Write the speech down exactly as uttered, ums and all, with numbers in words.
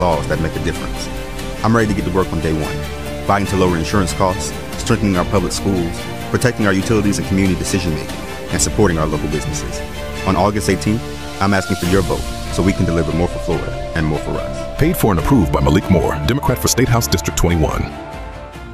laws that make a difference. I'm ready to get to work on day one, fighting to lower insurance costs, strengthening our public schools, protecting our utilities and community decision-making, and supporting our local businesses. On August eighteenth, I'm asking for your vote so we can deliver more for Florida and more for us. Paid for and approved by Malik Moore, Democrat for State House District twenty-one.